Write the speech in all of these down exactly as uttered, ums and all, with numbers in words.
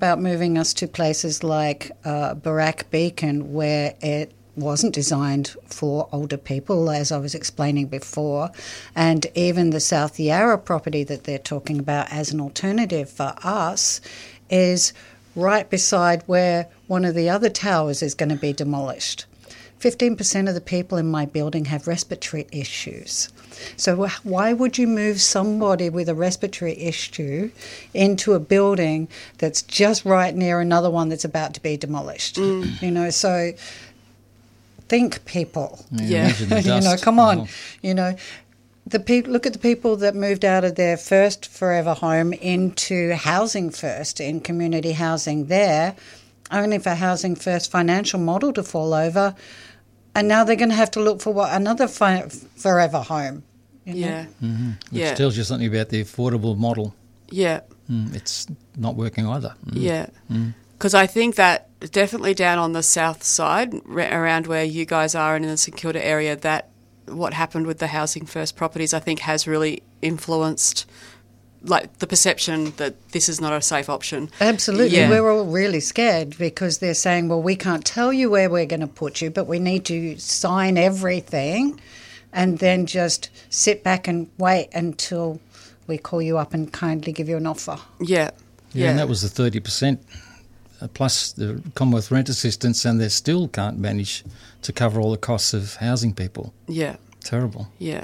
about moving us to places like uh, Barak Beacon, where it wasn't designed for older people, as I was explaining before, and even the South Yarra property that they're talking about as an alternative for us is right beside where one of the other towers is going to be demolished. fifteen percent of the people in my building have respiratory issues. So why would you move somebody with a respiratory issue into a building that's just right near another one that's about to be demolished? Mm. You know, so think, people. Yeah. yeah. You know, come on. Oh. You know, the people. Look at the people that moved out of their first forever home into Housing First, in community housing there, only for Housing First financial model to fall over. And now they're going to have to look for what another fi- forever home. You know? Yeah. Mm-hmm. Which yeah. tells you something about the affordable model. Yeah. Mm, it's not working either. Mm. Yeah. Because mm. I think that definitely down on the south side, re- around where you guys are and in the St Kilda area, that what happened with the Housing First properties, I think, has really influenced like the perception that this is not a safe option. Absolutely. Yeah. We're all really scared because they're saying, well, we can't tell you where we're going to put you, but we need to sign everything and then just sit back and wait until we call you up and kindly give you an offer. Yeah. Yeah, yeah. and that was the thirty percent plus the Commonwealth Rent Assistance, and they still can't manage to cover all the costs of housing people. Yeah. Terrible. Yeah.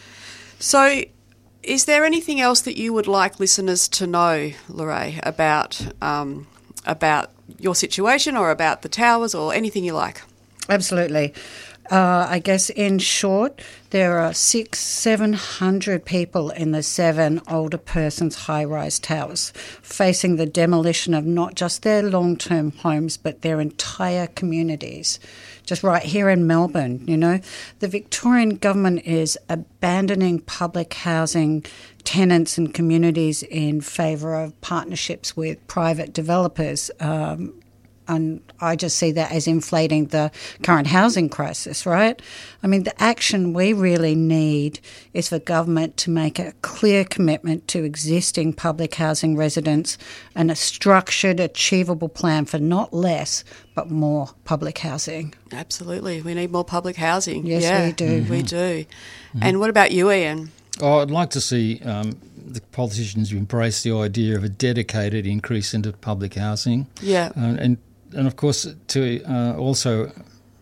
So is there anything else that you would like listeners to know, Lorraine, about um, about your situation or about the towers or anything you like? Absolutely. Uh, I guess in short, there are six, seven hundred people in the seven older persons high-rise towers facing the demolition of not just their long-term homes but their entire communities. Just right here in Melbourne, you know, the Victorian government is abandoning public housing tenants and communities in favour of partnerships with private developers. Um, And I just see that as inflating the current housing crisis, right? I mean, the action we really need is for government to make a clear commitment to existing public housing residents and a structured, achievable plan for not less but more public housing. Absolutely. We need more public housing. Yes, yeah, we do. Mm-hmm. We do. Mm-hmm. And what about you, Ian? Oh, I'd like to see um, the politicians embrace the idea of a dedicated increase into public housing. Yeah. Uh, and And, of course, to uh, also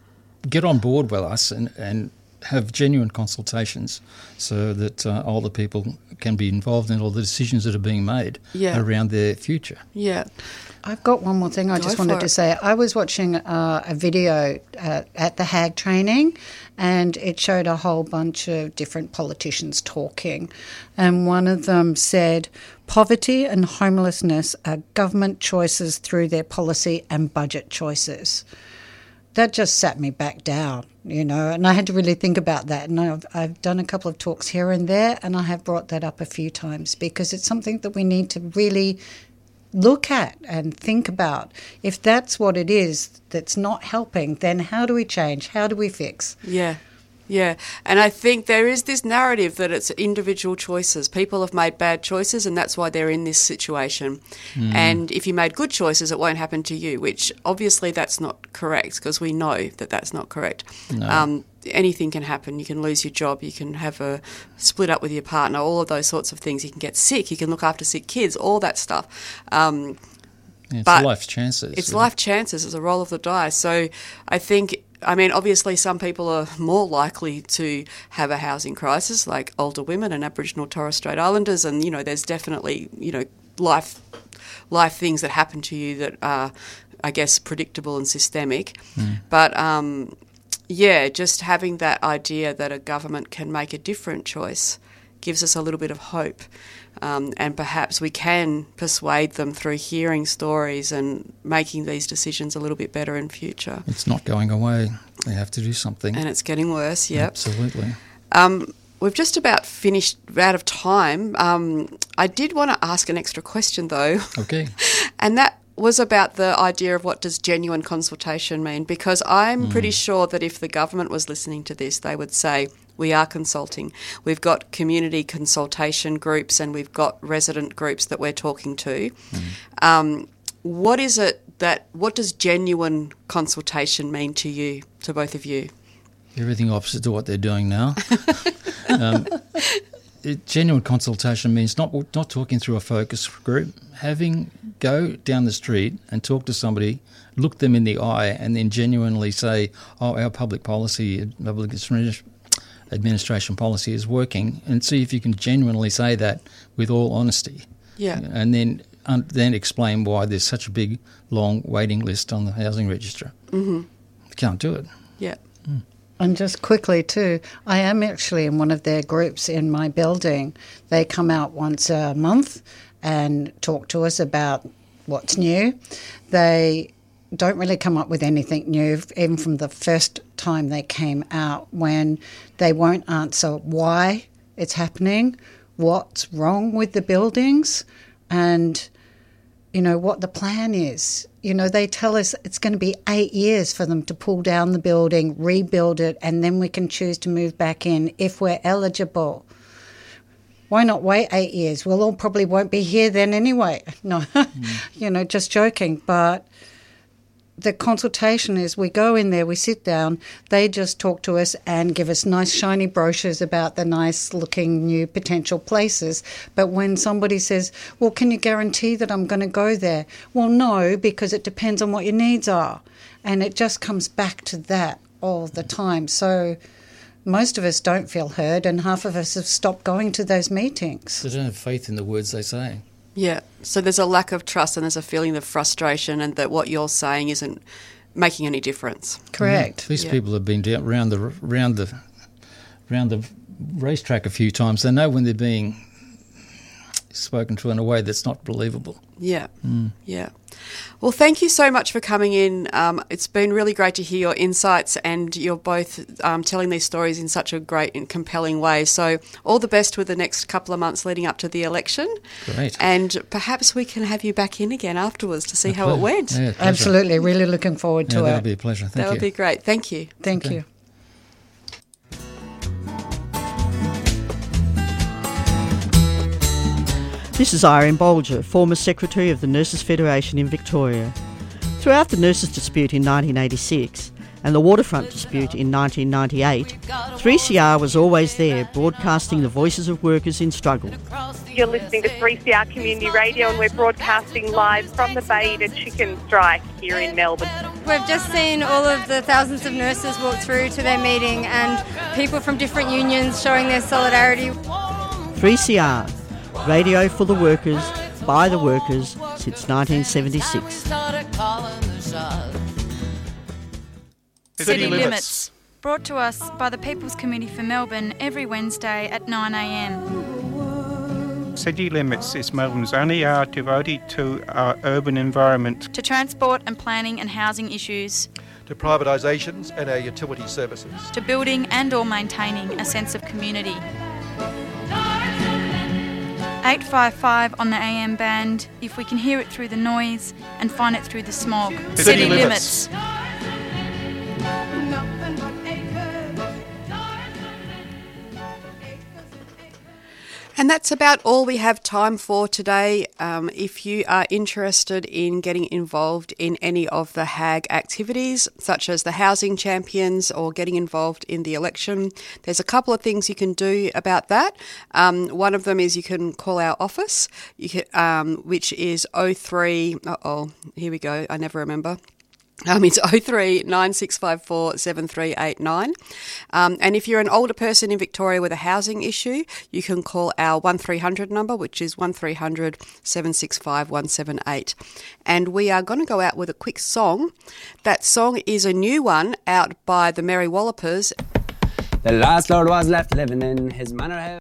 get on board with us and, and have genuine consultations so that uh, older people can be involved in all the decisions that are being made yeah. around their future. Yeah. I've got one more thing I Go just wanted it. to say. I was watching uh, a video uh, at the Hague training, and it showed a whole bunch of different politicians talking. And one of them said, poverty and homelessness are government choices through their policy and budget choices. That just sat me back down, you know, and I had to really think about that. And I've, I've done a couple of talks here and there, and I have brought that up a few times because it's something that we need to really look at and think about. If that's what it is that's not helping, then how do we change? How do we fix? Yeah. Yeah, and I think there is this narrative that it's individual choices. People have made bad choices and that's why they're in this situation. Mm. And if you made good choices, it won't happen to you, which obviously that's not correct because we know that that's not correct. No. Um, anything can happen. You can lose your job, you can have a split up with your partner, all of those sorts of things. You can get sick, you can look after sick kids, all that stuff. Um, yeah, it's but life chances. It's really. life chances. It's a roll of the dice. So I think... I mean, obviously some people are more likely to have a housing crisis, like older women and Aboriginal Torres Strait Islanders, and, you know, there's definitely, you know, life life things that happen to you that are, I guess, predictable and systemic. Mm. But, um, yeah, just having that idea that a government can make a different choice gives us a little bit of hope. Um, and perhaps we can persuade them through hearing stories and making these decisions a little bit better in future. It's not going away. They have to do something. And it's getting worse, yep. Absolutely. Um, we've just about finished out of time. Um, I did want to ask an extra question, though. Okay. And that was about the idea of what does genuine consultation mean, because I'm mm. pretty sure that if the government was listening to this, they would say, we are consulting. We've got community consultation groups and we've got resident groups that we're talking to. Mm. Um, what is it that, what does genuine consultation mean to you, to both of you? Everything opposite to what they're doing now. um, it, genuine consultation means not not talking through a focus group, having go down the street and talk to somebody, look them in the eye, and then genuinely say, "Oh, our public policy, public administration policy is working," and see if you can genuinely say that with all honesty. Yeah, and then um, then explain why there's such a big, long waiting list on the housing register. Mm-hmm. You can't do it. Yeah. Mm. And just quickly too, I am actually in one of their groups in my building. They come out once a month and talk to us about what's new. They don't really come up with anything new, even from the first time they came out, when they won't answer why it's happening, what's wrong with the buildings, and, you know, what the plan is. You know, they tell us it's going to be eight years for them to pull down the building, rebuild it, and then we can choose to move back in if we're eligible. Why not wait eight years? We'll all probably won't be here then anyway. No, mm. you know, just joking. But the consultation is we go in there, we sit down, they just talk to us and give us nice shiny brochures about the nice looking new potential places. But when somebody says, well, can you guarantee that I'm going to go there? Well, no, because it depends on what your needs are. And it just comes back to that all the time. So most of us don't feel heard, and half of us have stopped going to those meetings. They don't have faith in the words they say. Yeah, so there's a lack of trust and there's a feeling of frustration, and that what you're saying isn't making any difference. Correct. Yeah. These yeah. people have been down around the round the round the racetrack a few times. They know when they're being spoken to in a way that's not believable. Yeah, mm. yeah. Well, thank you so much for coming in. Um, it's been really great to hear your insights, and you're both um, telling these stories in such a great and compelling way. So all the best with the next couple of months leading up to the election. Great. And perhaps we can have you back in again afterwards to see a how pleasure. it went. Yeah, absolutely. Really looking forward to yeah, it. That'll be a pleasure. Thank that you. would be great. Thank you. Thank okay. you. This is Irene Bolger, former Secretary of the Nurses Federation in Victoria. Throughout the nurses' dispute in nineteen eighty-six and the waterfront dispute in nineteen ninety-eight, three C R was always there, broadcasting the voices of workers in struggle. You're listening to three C R Community Radio, and we're broadcasting live from the Beta Chicken Strike here in Melbourne. We've just seen all of the thousands of nurses walk through to their meeting, and people from different unions showing their solidarity. three C R, radio for the workers, by the workers, since nineteen seventy-six. City Limits, brought to us by the People's Committee for Melbourne every Wednesday at nine a m. City Limits is Melbourne's only hour devoted to our urban environment, to transport and planning and housing issues, to privatisations and our utility services, to building and or maintaining a sense of community. eight five five on the A M band if we can hear it through the noise and find it through the smog. City, City Limits. Limits. And that's about all we have time for today. Um, if you are interested in getting involved in any of the H A G activities, such as the Housing Champions or getting involved in the election, there's a couple of things you can do about that. Um, one of them is you can call our office, you can, um, which is oh three, uh-oh, here we go, I never remember. Um, it's oh three nine six five four seven three eight nine. Um, and if you're an older person in Victoria with a housing issue, you can call our one three hundred number, which is one three hundred seven six five one seven eight. And we are going to go out with a quick song. That song is a new one out by the Merry Wallopers. The last lord was left living in his manor house.